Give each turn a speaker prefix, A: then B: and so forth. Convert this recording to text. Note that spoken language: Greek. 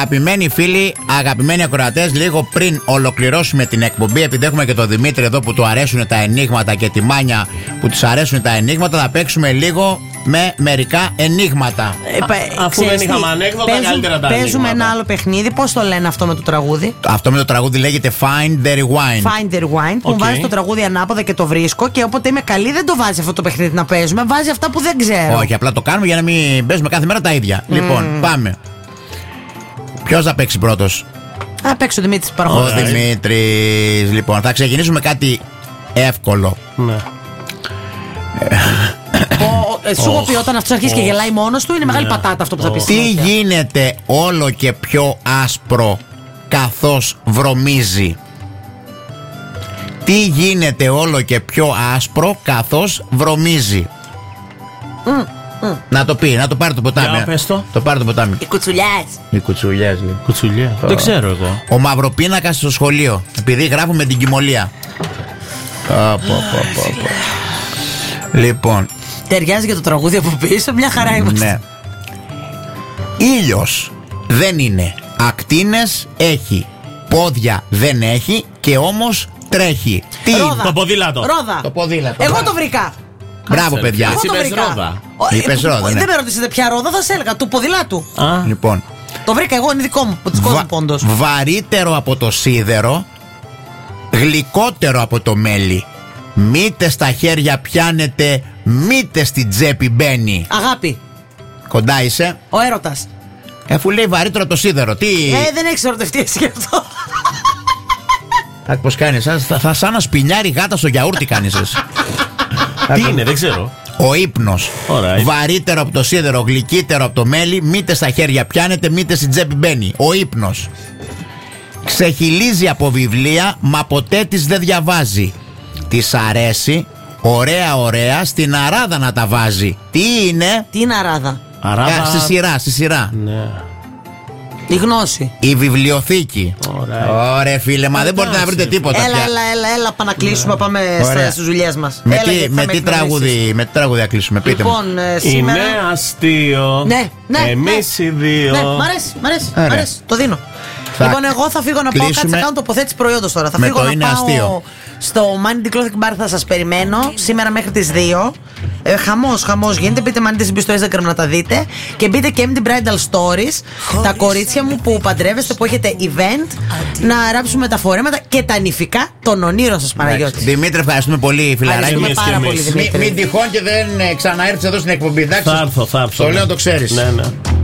A: Αγαπημένοι φίλοι, αγαπημένοι ακροατές, λίγο πριν ολοκληρώσουμε την εκπομπή, επειδή έχουμε και τον Δημήτρη εδώ που του αρέσουν τα ενίγματα και τη Μάνια που τους αρέσουν τα ενίγματα, θα παίξουμε λίγο με μερικά ενίγματα.
B: Αφού δεν είχαμε ανέκδοτα, καλύτερα τα ενίγματα.
C: Παίζουμε ένα άλλο παιχνίδι. Πώς το λένε αυτό με το τραγούδι?
A: Αυτό με το τραγούδι λέγεται Find the Rewind.
C: Find the Rewind, που βάζει το τραγούδι ανάποδα και το βρίσκω. Και όποτε είμαι καλή, δεν το βάζει αυτό το παιχνίδι να παίζουμε. Βάζει αυτά που δεν ξέρω.
A: Όχι, απλά το κάνουμε για να μην παίζουμε κάθε μέρα τα ίδια. Λοιπόν, πάμε. Ποιος θα παίξει πρώτος?
C: Θα παίξει ο Δημήτρης
A: Ο
C: Παραχώρης.
A: Δημήτρης. Λοιπόν, θα ξεκινήσουμε κάτι εύκολο.
B: Ναι.
C: Σου έχω πει, όταν αυτός αρχίσει και γελάει μόνος του, είναι μεγάλη πατάτα αυτό που θα πει.
A: Τι γίνεται όλο και πιο άσπρο καθώς βρωμίζει? Τι γίνεται όλο και πιο άσπρο καθώς βρωμίζει? Να το πει, να το πάρει το ποτάμι.
B: Για πες το.
A: Το πάρει το ποτάμι.
C: Οι κουτσουλιάς.
A: Οι κουτσουλιές, λέει.
B: Κουτσουλιά. Δεν ξέρω εγώ.
A: Ο μαυροπίνακας στο σχολείο. Επειδή γράφουμε την κοιμωλία. Λοιπόν.
C: Ταιριάζει για το τραγούδι από πίσω, μια χαρά είμαστε.
A: Ναι. Ήλιος δεν είναι. Ακτίνες έχει. Πόδια δεν έχει και όμως τρέχει. Τι?
C: Ρόδα.
B: Το ποδήλατο.
C: Ρόδα.
A: Το ποδήλατο.
C: Εγώ το βρήκα.
A: Μπράβο, παιδιά.
C: Εγώ το
B: είπες
C: βρήκα.
B: ρόδα.
A: Είπες ρόδα, ναι.
C: Δεν με ρωτήσετε ποια ρόδα, θα σε έλεγα. Του ποδηλάτου.
A: Λοιπόν.
C: Το βρήκα εγώ, είναι δικό μου. Τη κόσμου πόντος.
A: Βαρύτερο από το σίδερο, γλυκότερο από το μέλι. Μήτε στα χέρια πιάνετε, μήτε στην τσέπη μπαίνει.
C: Αγάπη.
A: Κοντά είσαι.
C: Ο έρωτας.
A: Αφού λέει βαρύτερο από το σίδερο. Τι.
C: Δεν έχεις ερωτευτεί εσύ γι' αυτό.
A: Πώς κάνεις? Θα σαν να σπινιάρει γάτα στο γιαούρτι κάνεις εσύ.
B: Τι είναι, δεν ξέρω.
A: Ο ύπνος.
B: Alright.
A: Βαρύτερο από το σίδερο, γλυκύτερο από το μέλι, μήτε στα χέρια πιάνετε, μήτε στην τσέπη μπαίνει. Ο ύπνος. Ξεχυλίζει από βιβλία, μα ποτέ της δεν διαβάζει. Της αρέσει, ωραία, στην αράδα να τα βάζει. Τι είναι?
C: Τι είναι αράδα?
B: Αράδα.
A: Στη σειρά.
B: Ναι.
C: Η γνώση.
A: Η βιβλιοθήκη. Ωραία, φίλε, μα δεν μπορείτε να βρείτε τίποτα.
C: Έλα, πάμε να κλείσουμε, πάμε στις δουλειές μας.
A: Με τι τραγούδι θα κλείσουμε, πείτε μου.
C: Λοιπόν, σήμερα.
B: Είναι αστείο.
C: Ναι.
B: Εμείς οι δύο.
C: Ναι, μ' αρέσει. Το δίνω. Λοιπόν, εγώ θα φύγω να πάω, κάτσε να κάνω τοποθέτηση προϊόντος τώρα. Θα φύγω να πάω στο Money Clothing Bar, θα σας περιμένω σήμερα μέχρι τις 2. Χαμός γίνεται. Μπείτε Money στο Instagram να τα δείτε. Και μπείτε και MD Bridal Stories. Τα κορίτσια μου που παντρεύεστε, που έχετε event, να ράψουμε τα φορέματα και τα νηφικά των ονείρων σας, Παναγιώτη.
A: Δημήτρη, ευχαριστούμε πολύ, φιλαράκι.
C: Ευχαριστούμε πάρα πολύ, Δημήτρη.
A: Μην τυχόν και δεν ξαναέρθεις εδώ στην εκπομπή, εντάξει?
B: Θα έρθω.
A: Το λέω, το ξέρεις.
B: Ναι.